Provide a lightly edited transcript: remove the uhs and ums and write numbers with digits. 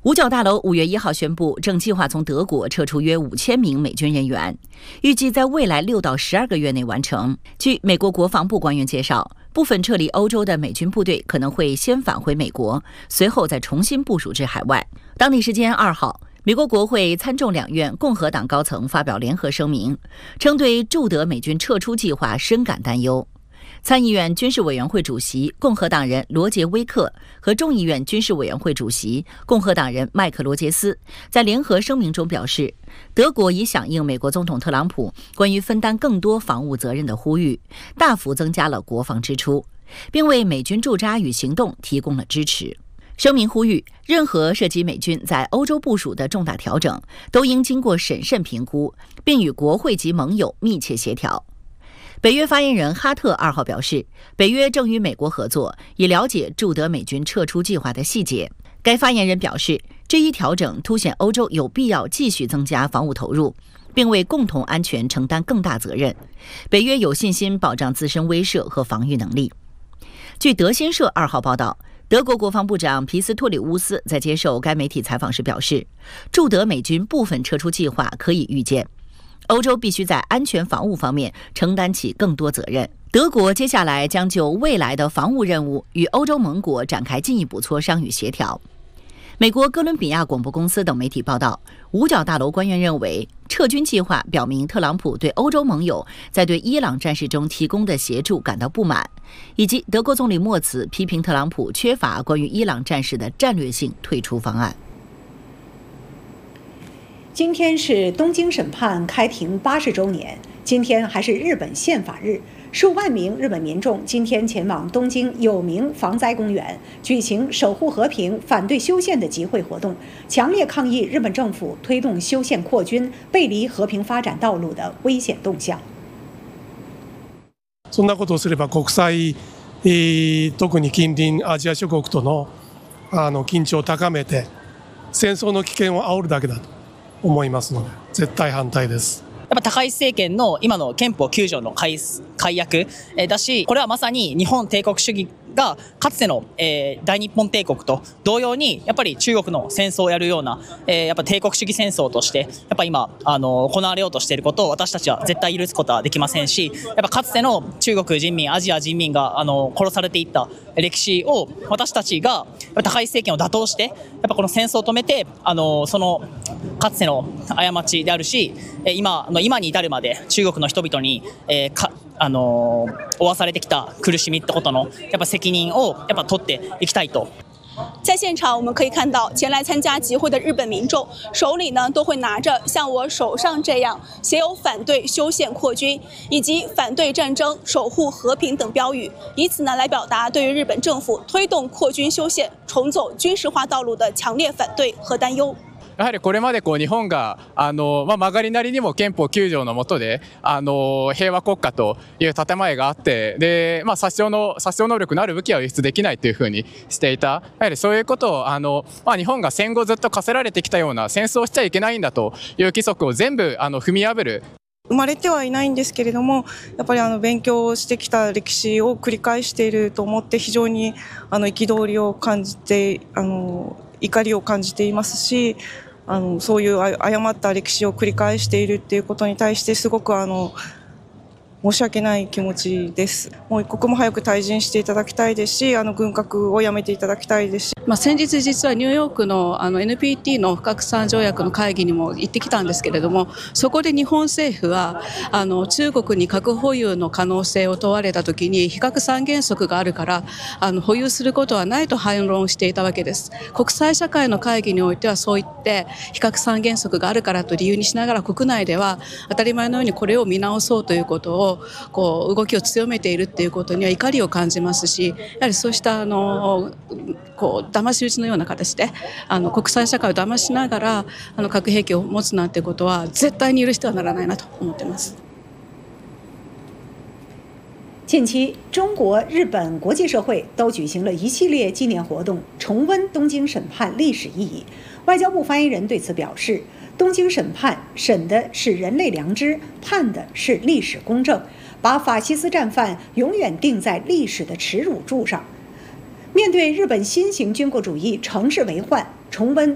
五角大楼5月1号宣布，正计划从德国撤出约5000名美军人员，预计在未来6到12个月内完成。据美国国防部官员介绍，部分撤离欧洲的美军部队可能会先返回美国，随后再重新部署至海外。当地时间2号，美国国会参众两院共和党高层发表联合声明，称对驻德美军撤出计划深感担忧。参议院军事委员会主席共和党人罗杰·威克和众议院军事委员会主席共和党人麦克·罗杰斯在联合声明中表示，德国已响应美国总统特朗普关于分担更多防务责任的呼吁，大幅增加了国防支出，并为美军驻扎与行动提供了支持。声明呼吁，任何涉及美军在欧洲部署的重大调整都应经过审慎评估，并与国会及盟友密切协调。北约发言人哈特2号表示，北约正与美国合作，以了解驻德美军撤出计划的细节。该发言人表示，这一调整凸显欧洲有必要继续增加防务投入，并为共同安全承担更大责任。北约有信心保障自身威慑和防御能力。据德新社2号报道，德国国防部长皮斯托里乌斯在接受该媒体采访时表示，驻德美军部分撤出计划可以预见。欧洲必须在安全防务方面承担起更多责任。德国接下来将就未来的防务任务与欧洲盟国展开进一步磋商与协调。美国哥伦比亚广播公司等媒体报道，五角大楼官员认为，撤军计划表明特朗普对欧洲盟友在对伊朗战事中提供的协助感到不满，以及德国总理默茨批评特朗普缺乏关于伊朗战事的战略性退出方案。 今天是东京审判开庭80周年，今天还是日本宪法日，数万名日本民众今天前往东京有名防灾公园举行守护和平、反对修宪的集会活动，强烈抗议日本政府推动修宪扩军、背离和平发展道路的危险动向。 そんなことをすれば国際、特に近隣アジア諸国との緊張を高めて戦争の危険を煽るだけだと思いますので、絶対反対です。 やっぱ高市政権の今の憲法9条の改悪だし、これはまさに日本帝国主義がかつての大日本帝国と同様にやっぱり中国の戦争をやるようなやっぱ帝国主義戦争としてやっぱ今行われようとしていることを私たちは絶対許すことはできませんし、やっぱかつての中国人民、アジア人民が殺されていった歴史を私たちが高市政権を打倒してやっぱこの戦争を止めてそのかつての過ちであるし、今に至るまで中国の人々に負わされてきた苦しみってことのやっぱ責任をやっぱ取っていきたいと。 在现场我们可以看到，前来参加集会的日本民众手里呢都会拿着像我手上这样写有反对修宪扩军以及反对战争、守护和平等标语，以此呢来表达对于日本政府推动扩军修宪、重走军事化道路的强烈反对和担忧。 やはりこれまで日本が曲がりなりにも憲法9条の下で平和国家という建前があって、で殺傷能力のある武器は輸出できないというふうにしていた。やはりそういうことを日本が戦後ずっと課せられてきたような戦争をしちゃいけないんだという規則を全部踏み破る。 生まれてはいないんですけれども、やっぱり勉強してきた歴史を繰り返していると思って非常に憤りを感じて怒りを感じていますし、そういう誤った歴史を繰り返しているっていうことに対してすごく申し訳ない気持ちです。もう一刻も早く退陣していただきたいですし、軍拡をやめていただきたいですし。 先日実はニューヨークのNPT の不拡散条約の会議にも行ってきたんですけれども、そこで日本政府は中国に核保有の可能性を問われたときに非核三原則があるから保有することはないと反論していたわけです。国際社会の会議においてはそう言って非核三原則があるからと理由にしながら国内では当たり前のようにこれを見直そうということを動きを強めているっていうことには怒りを感じますし、やはりそうした騙し討ちのような形で国際社会を騙しながら核兵器を持つなんてことは絶対に許してはならないなと思っています。 近期，中国、日本、国际社会都举行了一系列纪念活动，重温东京审判历史意义。外交部发言人对此表示，东京审判审的是人类良知，判的是历史公正，把法西斯战犯永远钉在历史的耻辱柱上。面对日本新型军国主义乘势为患，重温